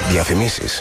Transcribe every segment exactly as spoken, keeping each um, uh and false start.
Διαφημίσεις.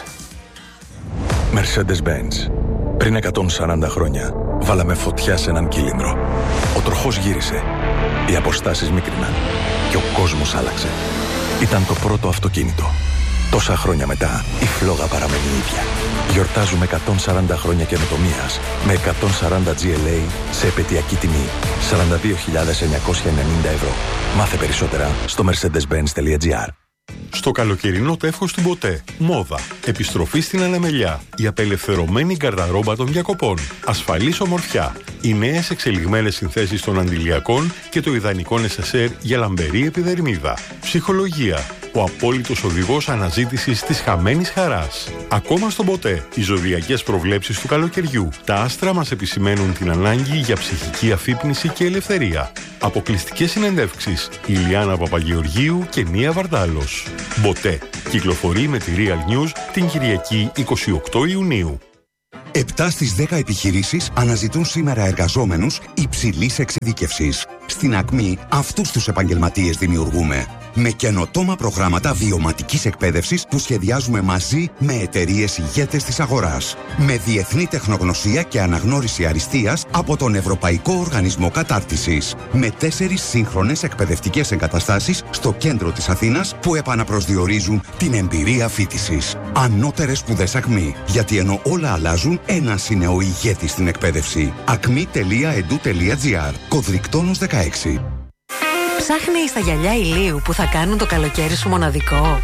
Mercedes-Benz. Πριν εκατόν σαράντα χρόνια βάλαμε φωτιά σε έναν κύλινδρο. Ο τροχός γύρισε. Οι αποστάσεις μίκριναν. Και ο κόσμος άλλαξε. Ήταν το πρώτο αυτοκίνητο. Τόσα χρόνια μετά, η φλόγα παραμένει η ίδια. Γιορτάζουμε εκατόν σαράντα χρόνια καινοτομίας με εκατόν σαράντα τζι ελ έι σε επαιτειακή τιμή σαράντα δύο χιλιάδες εννιακόσια ενενήντα ευρώ. Μάθε περισσότερα στο mercedes benz τελεία gr. Στο καλοκαιρινό τεύχος του Μποτέ. Μόδα. Επιστροφή στην ανεμελιά. Η απελευθερωμένη γκαρδαρόμπα των διακοπών. Ασφαλής ομορφιά. Οι νέες εξελιγμένες συνθέσεις των αντιλιακών και το ιδανικό νεσεσέρ για λαμπερή επιδερμίδα. Ψυχολογία. Ο απόλυτος οδηγός αναζήτησης της χαμένης χαράς. Ακόμα στο Μποτέ. Οι ζωδιακές προβλέψεις του καλοκαιριού. Τα άστρα μας επισημαίνουν την ανάγκη για ψυχική αφύπνιση και ελευθερία. Αποκλειστικές συνεντεύξεις. Ηλιάνα Παπαγεωργίου και Νία Βαρδάλος. Μποτέ. Κυκλοφορεί με τη Real News την Κυριακή εικοστή ογδόη Ιουνίου. επτά στις δέκα επιχειρήσεις αναζητούν σήμερα εργαζόμενους υψηλής εξειδίκευσης. Στην Ακμή αυτούς τους επαγγελματίες δημιουργούμε. Με καινοτόμα προγράμματα βιωματικής εκπαίδευσης που σχεδιάζουμε μαζί με εταιρείες ηγέτες της αγοράς. Με διεθνή τεχνογνωσία και αναγνώριση αριστείας από τον Ευρωπαϊκό Οργανισμό Κατάρτισης. Με τέσσερις σύγχρονες εκπαιδευτικές εγκαταστάσεις στο κέντρο της Αθήνας που επαναπροσδιορίζουν την εμπειρία φοιτησης. Ανώτερες σπουδές Ακμή. Γιατί ενώ όλα αλλάζουν, ένας είναι ο ηγέτης στην εκπαίδευση. ακμή τελεία e d u τελεία g r. Κωδρικτόνος δεκαέξι. Ψάχνεις τα γυαλιά ηλίου που θα κάνουν το καλοκαίρι σου μοναδικό?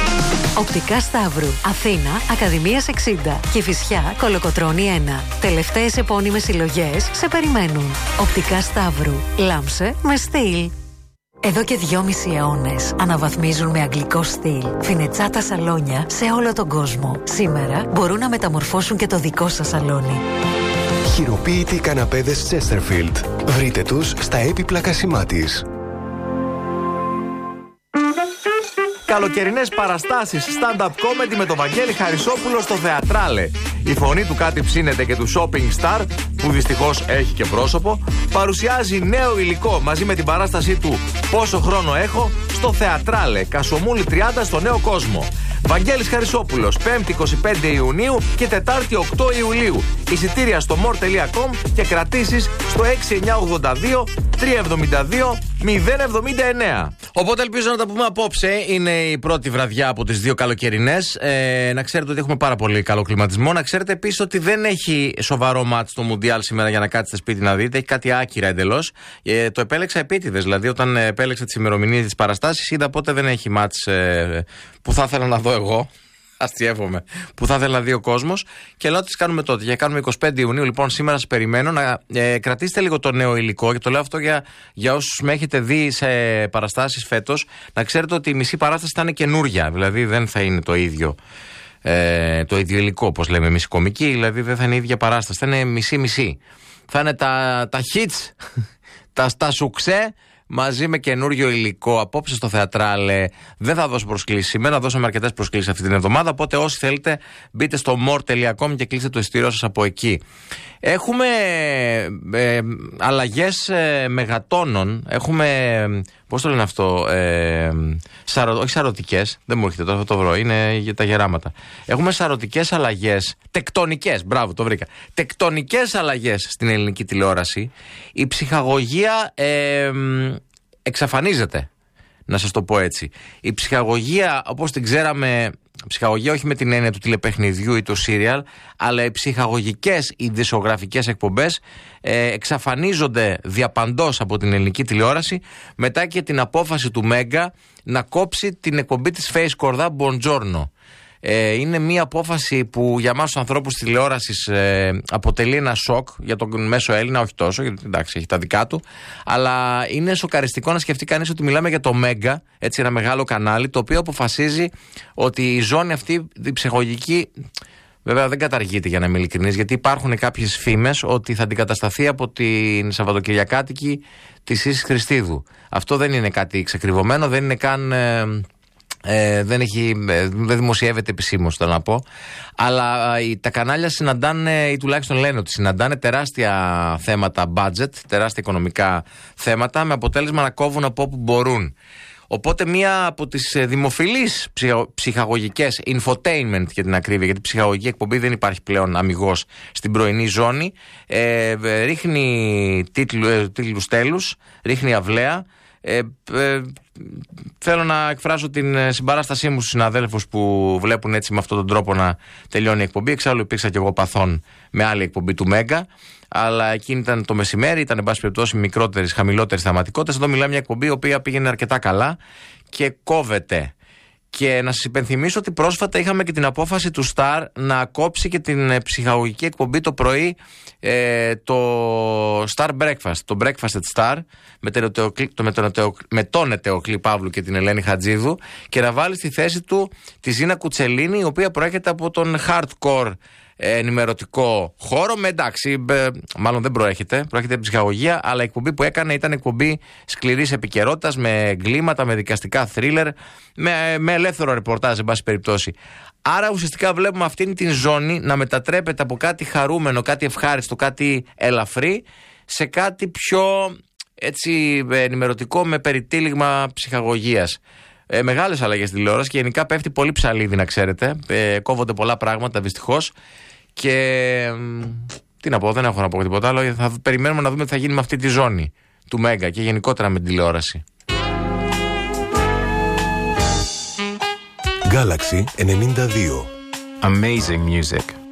Οπτικά Σταύρου, Αθήνα, Ακαδημίας εξήντα, Κηφισιά, Κολοκοτρώνη ένα. Τελευταίες επώνυμες συλλογές σε περιμένουν. Οπτικά Σταύρου, λάμψε με στυλ. Εδώ και δυόμισι αιώνες αναβαθμίζουν με αγγλικό στυλ φινετσάτα σαλόνια σε όλο τον κόσμο. Σήμερα μπορούν να μεταμορφώσουν και το δικό σας σαλόνι. Χειροποίητοι καναπέδες Chesterfield. Βρείτε τους στα έπιπλα Κασιμάτης. Καλοκαιρινές παραστάσεις stand-up comedy με τον Βαγγέλη Χαρισόπουλο στο Θεατράλε. Η φωνή του κάτι ψήνεται και του shopping star, που δυστυχώς έχει και πρόσωπο, παρουσιάζει νέο υλικό μαζί με την παράστασή του «Πόσο χρόνο έχω» στο Θεατράλε, Κασομούλη τριάντα στο Νέο Κόσμο. Βαγγέλης Χαρισόπουλος, πέμπτη εικοστή πέμπτη Ιουνίου και Τετάρτη οκτώ Ιουλίου. Εισιτήρια στο more τελεία com και κρατήσεις στο έξι εννιά ογδόντα δύο τριακόσια εβδομήντα δύο μηδέν εβδομήντα εννέα. Οπότε ελπίζω να τα πούμε απόψε. Είναι η πρώτη βραδιά από τις δύο καλοκαιρινές. Ε, να ξέρετε ότι έχουμε πάρα πολύ καλό κλιματισμό. Να ξέρετε επίσης ότι δεν έχει σοβαρό μάτς στο Μουντιάλ σήμερα για να κάτσετε σπίτι να δείτε. Έχει κάτι άκυρα εντελώς. Ε, το επέλεξα επίτηδες. Δηλαδή, όταν επέλεξα τις ημερομηνίες της παραστάσης, είδα πότε δεν έχει μάτς ε, που θα ήθελα να δω εγώ. Αστιεύομαι. Που θα ήθελα να δει ο κόσμος. Και λέω ότι τις κάνουμε τότε. Για κάνουμε εικοστή πέμπτη Ιουνίου. Λοιπόν, σήμερα σας περιμένω να ε, κρατήσετε λίγο το νέο υλικό. Και το λέω αυτό για, για όσους με έχετε δει σε παραστάσεις φέτος. Να ξέρετε ότι η μισή παράσταση θα είναι καινούρια. Δηλαδή δεν θα είναι το ίδιο. Ε, το ίδιο υλικό, όπως λέμε εμείς οι κομικοί. Δηλαδή δεν θα είναι η ίδια παράσταση. Θα είναι μισή-μισή. Θα είναι τα, τα hits, τα, τα σουξέ. Μαζί με καινούριο υλικό απόψε στο Θεατράλε. Δεν θα δώσω προσκλήσεις σήμερα, δώσαμε αρκετές προσκλήσεις αυτή την εβδομάδα. Οπότε όσοι θέλετε, μπείτε στο more τελεία com και κλείστε το εισιτήριό σας από εκεί. Έχουμε ε, αλλαγές ε, μεγατόνων. Έχουμε, πώς το λένε αυτό, ε, σαρο, όχι σαρωτικές, δεν μου έρχεται τώρα, θα το βρω, είναι για τα γεράματα. Έχουμε σαρωτικές αλλαγές, τεκτονικές, μπράβο, το βρήκα. Τεκτονικές αλλαγές στην ελληνική τηλεόραση. Η ψυχαγωγία ε, εξαφανίζεται, να σας το πω έτσι. Η ψυχαγωγία, όπως την ξέραμε, ψυχαγωγία όχι με την έννοια του τηλεπαιχνιδιού ή του σύριαλ, αλλά οι ψυχαγωγικές ειδησιογραφικές εκπομπές ε, εξαφανίζονται διαπαντός από την ελληνική τηλεόραση μετά και την απόφαση του Μέγκα να κόψει την εκπομπή της Face Κορδά Buongiorno. Ε, είναι μια απόφαση που για εμάς τους ανθρώπους της τηλεόρασης ε, αποτελεί ένα σοκ, για τον μέσο Έλληνα όχι τόσο, γιατί εντάξει έχει τα δικά του, αλλά είναι σοκαριστικό να σκεφτεί κανείς ότι μιλάμε για το Μέγκα, έτσι ένα μεγάλο κανάλι, το οποίο αποφασίζει ότι η ζώνη αυτή, η ψυχολογική, βέβαια δεν καταργείται για να είμαι ειλικρινής, γιατί υπάρχουν κάποιες φήμες ότι θα αντικατασταθεί από την Σαββατοκυριακάτικη της Ίσης Χριστίδου. Αυτό δεν είναι κάτι ξεκριβωμένο, δεν είναι καν... Ε, Ε, δεν, έχει, ε, δεν δημοσιεύεται επισήμως, θέλω να πω. Αλλά ε, τα κανάλια συναντάνε, ή τουλάχιστον λένε ότι συναντάνε τεράστια θέματα budget, τεράστια οικονομικά θέματα, με αποτέλεσμα να κόβουν από όπου μπορούν. Οπότε μία από τις δημοφιλείς ψυχαγωγικές, infotainment για την ακρίβεια, γιατί ψυχαγωγική εκπομπή δεν υπάρχει πλέον αμιγώς στην πρωινή ζώνη, ε, ρίχνει τίτλου, ε, τίτλους τέλους, ρίχνει αυλαία. Ε, ε, θέλω να εκφράσω την συμπαράστασή μου στους συναδέλφους που βλέπουν έτσι με αυτόν τον τρόπο να τελειώνει η εκπομπή. Εξάλλου υπήρξα και εγώ παθών με άλλη εκπομπή του Μέγκα, αλλά εκείνη ήταν το μεσημέρι, ήταν εν πάση περιπτώσει μικρότερης, χαμηλότερης θεματικότητας. Εδώ μιλάμε μια εκπομπή η οποία πήγαινε αρκετά καλά και κόβεται. Και να σας υπενθυμίσω ότι πρόσφατα είχαμε και την απόφαση του Star να κόψει και την ψυχαγωγική εκπομπή το πρωί, ε, το Star Breakfast, το Breakfast at Star, με τον, το, με, τον, με τον Ετεοκλή Παύλου και την Ελένη Χατζίδου, και να βάλει στη θέση του τη Ζήνα Κουτσελίνη, η οποία προέρχεται από τον hardcore ενημερωτικό χώρο. Με εντάξει, μάλλον δεν προέρχεται, προέρχεται από τη ψυχαγωγία, αλλά η εκπομπή που έκανε ήταν εκπομπή σκληρής επικαιρότητας, με εγκλήματα, με δικαστικά θρίλερ, με, με ελεύθερο ρεπορτάζ, εν πάση περιπτώσει. Άρα ουσιαστικά βλέπουμε αυτήν την ζώνη να μετατρέπεται από κάτι χαρούμενο, κάτι ευχάριστο, κάτι ελαφρύ, σε κάτι πιο έτσι ενημερωτικό, με περιτύλιγμα ψυχαγωγίας. Ε, μεγάλες αλλαγές στη τηλεόραση και γενικά πέφτει πολύ ψαλίδι, να ξέρετε. Ε, κόβονται πολλά πράγματα δυστυχώς. Και ε, τι να πω, δεν έχω να πω τίποτα άλλο. Θα περιμένουμε να δούμε τι θα γίνει με αυτή τη ζώνη του Μέγκα και γενικότερα με την τηλεόραση. Galaxy ενενήντα δύο. Amazing music.